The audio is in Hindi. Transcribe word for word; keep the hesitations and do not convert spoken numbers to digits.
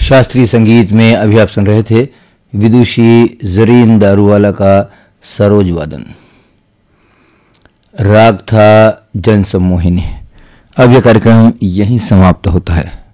शास्त्रीय संगीत में अभी आप सुन रहे थे विदुषी जरीन दारूवाला का सरोज वादन। राग था जन सम्मोहिनी। अब यह कार्यक्रम यहीं समाप्त होता है।